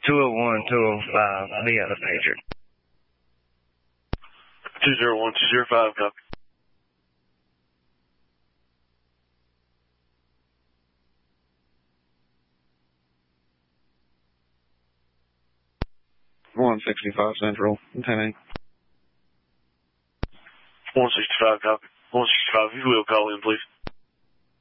201, 205, be out of pager. 201, 205, copy. Central, 10-8. 165, copy. 165, if you will, call in, please.